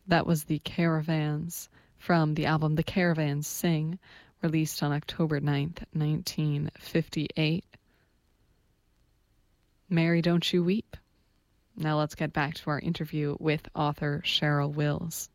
That was the Caravans from the album The Caravans Sing, released on October 9th, 1958. Mary, Don't You Weep. Now let's get back to our interview with author Cheryl Wills.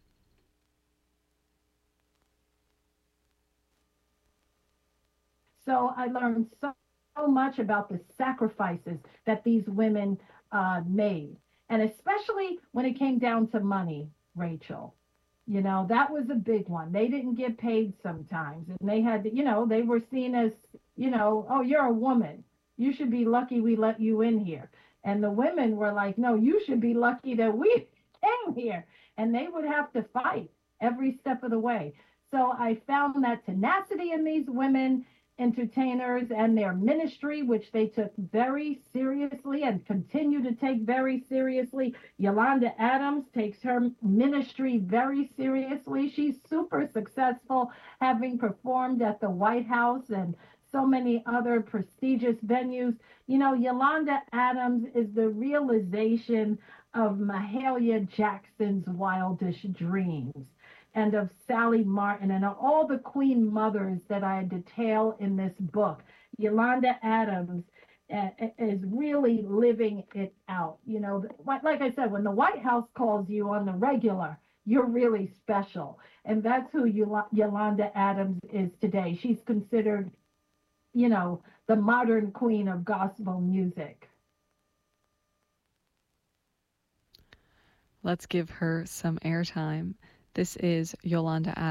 So I learned so much about the sacrifices that these women made. And especially when it came down to money, Rachel. That was a big one. They didn't get paid sometimes. And they had, they were seen as, oh, you're a woman. You should be lucky we let you in here. And the women were like, no, you should be lucky that we came here. And they would have to fight every step of the way. So I found that tenacity in these women entertainers and their ministry, which they took very seriously and continue to take very seriously. Yolanda Adams takes her ministry very seriously. She's super successful, having performed at the White House and so many other prestigious venues. Yolanda Adams is the realization of Mahalia Jackson's wildest dreams and of Sally Martin and of all the queen mothers that I detail in this book. Yolanda Adams is really living it out. Like I said, when the White House calls you on the regular, you're really special. And that's who Yolanda Adams is today. She's considered, the modern queen of gospel music. Let's give her some airtime. This is Yolanda Adams.